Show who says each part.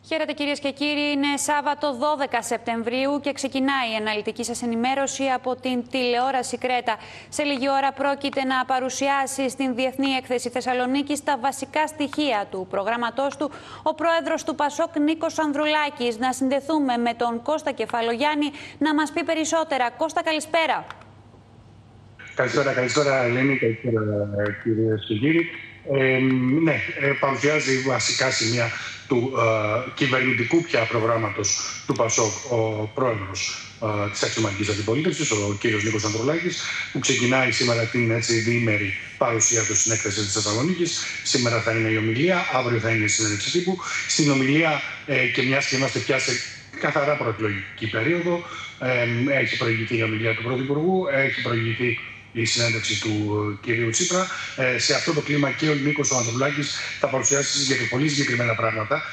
Speaker 1: Χαίρετε κυρίες και κύριοι, είναι Σάββατο 12 Σεπτεμβρίου και ξεκινάει η αναλυτική σας ενημέρωση από την τηλεόραση Κρέτα. Σε λίγη ώρα πρόκειται να παρουσιάσει στην Διεθνή Έκθεση Θεσσαλονίκης τα βασικά στοιχεία του προγράμματός του ο πρόεδρος του Πασόκ Νίκος Ανδρουλάκης. Να συνδεθούμε με τον Κώστα Κεφαλογιάννη να μας πει περισσότερα. Κώστα, καλησπέρα.
Speaker 2: Καλησπέρα Ελένη, καλησπέρα κυρίες και κύριοι. Παρουσιάζει βασικά σημεία του κυβερνητικού πια προγράμματος του ΠΑΣΟΚ ο πρόεδρος της Αξιωματικής Αντιπολίτευσης, ο κύριος Νίκος Ανδρουλάκης, που ξεκινάει σήμερα την διήμερη παρουσία του στην έκθεση της Θεσσαλονίκης. Σήμερα θα είναι η ομιλία, αύριο θα είναι η συνέντευξη τύπου. Στην ομιλία, και μιας και είμαστε πια σε καθαρά προεκλογική περίοδο, έχει προηγηθεί η ομιλία του Πρωθυπουργού, έχει προηγηθεί η συνέντευξη του κυρίου Τσίπρα. Σε αυτό το κλίμα και ο Νίκος Ανδρουλάκης θα παρουσιάσει πολύ συγκεκριμένα πράγματα